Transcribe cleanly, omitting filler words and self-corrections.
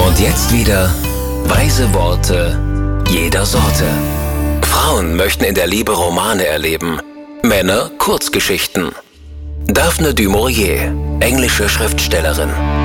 Und jetzt wieder weise Worte jeder Sorte. Frauen möchten in der Liebe Romane erleben, Männer Kurzgeschichten. Daphne du Maurier, englische Schriftstellerin.